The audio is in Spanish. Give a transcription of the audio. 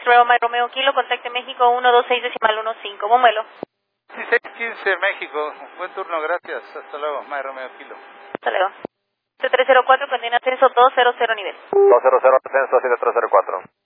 X-Ray My Romeo Kilo, contacte México 126.15. Buen vuelo. 1615 México, buen turno, gracias. Hasta luego, My Romeo Kilo. Hasta luego. 304, continúa ascenso 200 nivel. 200 ascenso 7304.